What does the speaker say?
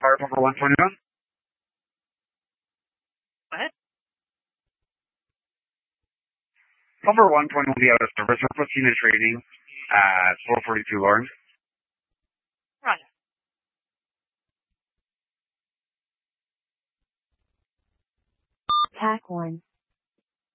Fire number 121. What? Number 121 will be out of service. We're proceeding to training at 442 Lawrence. Right. TAC 1.